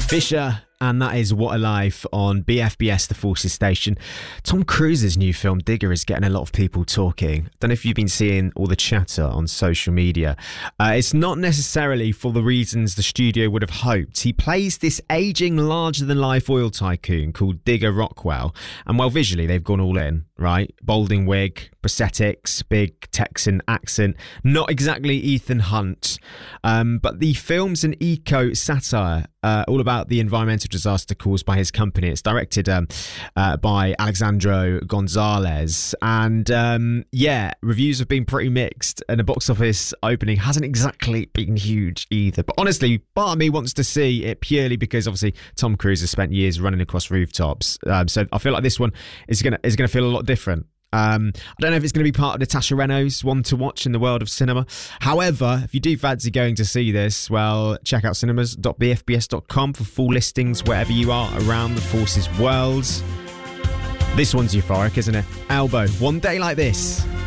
Fisher, and that is What a Life on BFBS, the Forces station. Tom Cruise's new film Digger is getting a lot of people talking. Don't know if you've been seeing all the chatter on social media. It's not necessarily for the reasons the studio would have hoped. He plays this ageing, larger-than-life oil tycoon called Digger Rockwell. And well, visually, they've gone all in, right? Balding wig, prosthetics, big Texan accent. Not exactly Ethan Hunt. But the film's an eco-satire all about the environmental disaster caused by his company. It's directed by Alexandro Gonzalez, and reviews have been pretty mixed, and the box office opening hasn't exactly been huge either. But honestly, part of me wants to see it purely because obviously Tom Cruise has spent years running across rooftops, so I feel like this one is gonna feel a lot different. I don't know if it's going to be part of Natasha Renault's one to watch in the world of cinema. However, if you do fancy going to see this, well, check out cinemas.bfbs.com for full listings wherever you are around the Forces world. This one's euphoric, isn't it? Elbow, One Day Like This.